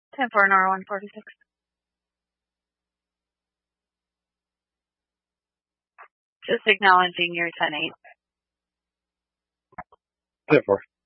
10-4 and R146. Just acknowledging your 10-8. 10-4.